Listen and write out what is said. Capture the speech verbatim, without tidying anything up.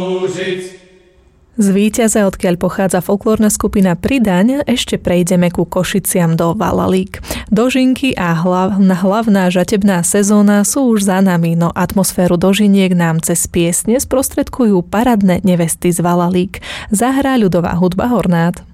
Z Víťaza, odkiaľ pochádza folklórna skupina Pridaň, ešte prejdeme ku Košiciam do Valalík. Dožinky a hlavná, hlavná žatebná sezóna sú už za nami, no atmosféru dožiniek nám cez piesne sprostredkujú paradné nevesty z Valalík. Zahrá ľudová hudba Hornát.